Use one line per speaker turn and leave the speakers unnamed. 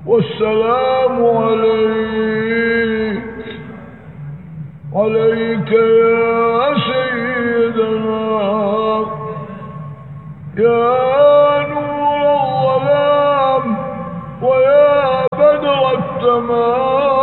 والسلام عليك يا سيدنا يا نور الظلام ويا بدر التمام.